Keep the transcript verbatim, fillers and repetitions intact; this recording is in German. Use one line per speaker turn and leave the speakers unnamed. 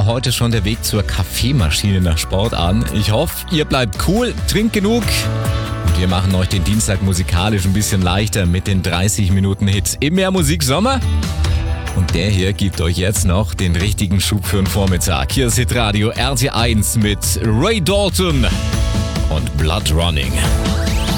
heute schon der Weg zur Kaffeemaschine nach Sport an. Ich hoffe, ihr bleibt cool, trinkt genug. Und wir machen euch den Dienstag musikalisch ein bisschen leichter mit den dreißig Minuten Hits im Mehr Musik Sommer. Und der hier gibt euch jetzt noch den richtigen Schub für den Vormittag. Hier ist Hitradio R T eins mit Ray Dalton und Blood Running.